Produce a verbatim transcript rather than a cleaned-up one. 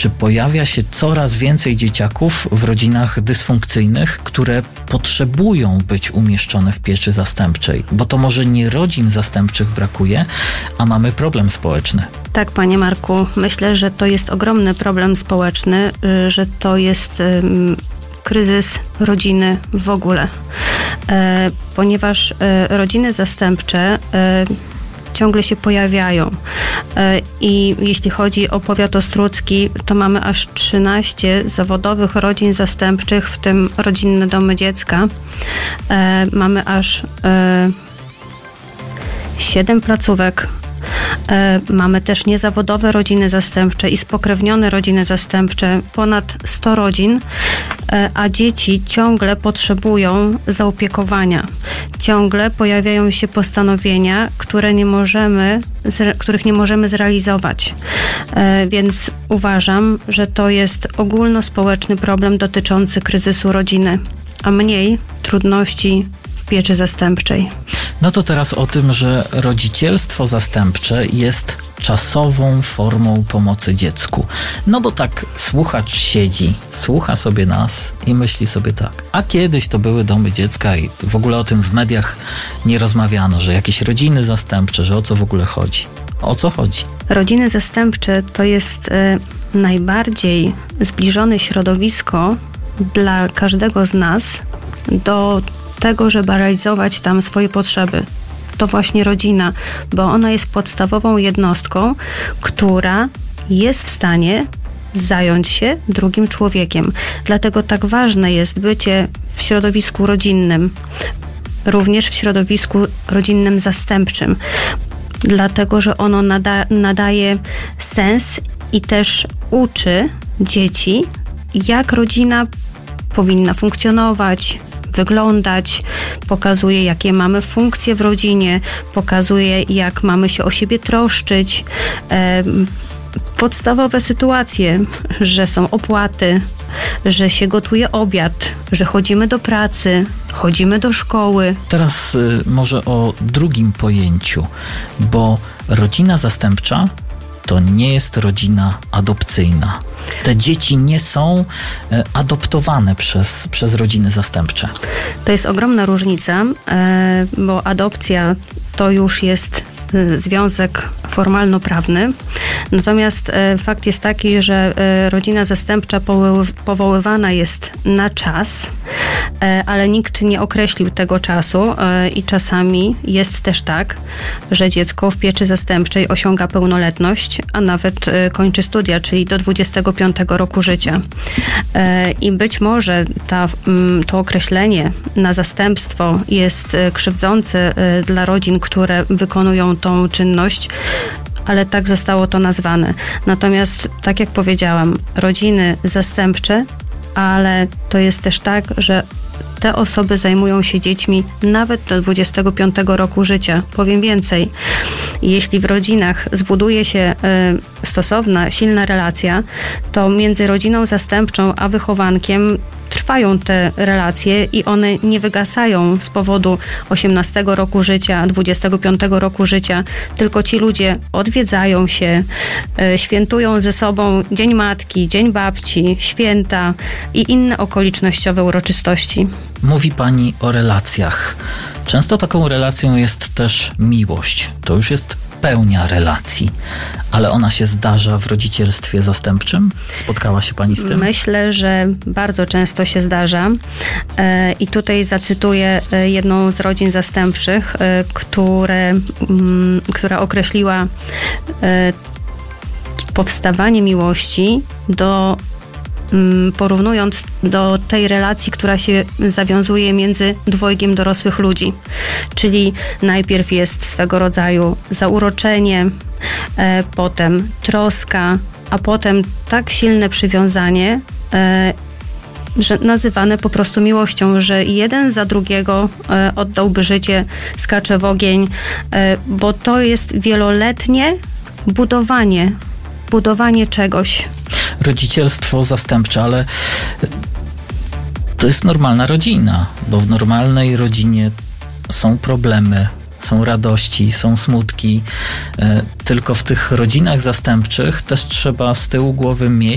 czy pojawia się coraz więcej dzieciaków w rodzinach dysfunkcyjnych, które potrzebują być umieszczone w pieczy zastępczej, bo to może nie rodzin zastępczych brakuje, a mamy problem społeczny. Tak, panie Marku, myślę, że to jest ogromny problem społeczny, że to jest kryzys rodziny w ogóle, ponieważ rodziny zastępcze ciągle się pojawiają. I jeśli chodzi o powiat ostródzki, to mamy aż trzynaście zawodowych rodzin zastępczych, w tym rodzinne domy dziecka. Mamy aż siedem placówek. Mamy też niezawodowe rodziny zastępcze i spokrewnione rodziny zastępcze, ponad sto rodzin, a dzieci ciągle potrzebują zaopiekowania. Ciągle pojawiają się postanowienia, które nie możemy, których nie możemy zrealizować. Więc uważam, że to jest ogólnospołeczny problem dotyczący kryzysu rodziny, a mniej trudności w pieczy zastępczej. No to teraz o tym, że rodzicielstwo zastępcze jest czasową formą pomocy dziecku. No bo tak słuchacz siedzi, słucha sobie nas i myśli sobie tak, a kiedyś to były domy dziecka i w ogóle o tym w mediach nie rozmawiano, że jakieś rodziny zastępcze, że o co w ogóle chodzi? O co chodzi? Rodziny zastępcze to jest y, najbardziej zbliżone środowisko dla każdego z nas do tego, żeby realizować tam swoje potrzeby. To właśnie rodzina, bo ona jest podstawową jednostką, która jest w stanie zająć się drugim człowiekiem. Dlatego tak ważne jest bycie w środowisku rodzinnym, również w środowisku rodzinnym zastępczym, dlatego że ono nada, nadaje sens i też uczy dzieci, jak rodzina powinna funkcjonować, wyglądać, pokazuje, jakie mamy funkcje w rodzinie, pokazuje, jak mamy się o siebie troszczyć. E, podstawowe sytuacje, że są opłaty, że się gotuje obiad, że chodzimy do pracy, chodzimy do szkoły. Teraz y, może o drugim pojęciu, bo rodzina zastępcza to nie jest rodzina adopcyjna. Te dzieci nie są e, adoptowane przez, przez rodziny zastępcze. To jest ogromna różnica, e, bo adopcja to już jest e, związek formalno-prawny. Natomiast e, fakt jest taki, że e, rodzina zastępcza powoły, powoływana jest na czas, e, ale nikt nie określił tego czasu e, i czasami jest też tak, że dziecko w pieczy zastępczej osiąga pełnoletność, a nawet e, kończy studia, czyli do dwudziestego piątego roku życia. E, I być może ta, m, to określenie na zastępstwo jest e, krzywdzące e, dla rodzin, które wykonują tą czynność, ale tak zostało to nazwane. Natomiast, tak jak powiedziałam, rodziny zastępcze, ale to jest też tak, że te osoby zajmują się dziećmi nawet do dwudziestego piątego roku życia. Powiem więcej, jeśli w rodzinach zbuduje się y, stosowna, silna relacja, to między rodziną zastępczą a wychowankiem trwają te relacje i one nie wygasają z powodu osiemnastego roku życia, dwudziestego piątego roku życia, tylko ci ludzie odwiedzają się, y, świętują ze sobą Dzień Matki, Dzień Babci, święta i inne okolicznościowe uroczystości. Mówi pani o relacjach. Często taką relacją jest też miłość. To już jest pełnia relacji, ale ona się zdarza w rodzicielstwie zastępczym? Spotkała się pani z tym? Myślę, że bardzo często się zdarza e, i tutaj zacytuję jedną z rodzin zastępczych, e, które, m, która określiła e, powstawanie miłości do porównując do tej relacji, która się zawiązuje między dwojgiem dorosłych ludzi. Czyli najpierw jest swego rodzaju zauroczenie, e, potem troska, a potem tak silne przywiązanie, e, że nazywane po prostu miłością, że jeden za drugiego e, oddałby życie, skacze w ogień, e, bo to jest wieloletnie budowanie, budowanie czegoś. Rodzicielstwo zastępcze, ale to jest normalna rodzina, bo w normalnej rodzinie są problemy, są radości, są smutki, tylko w tych rodzinach zastępczych też trzeba z tyłu głowy mieć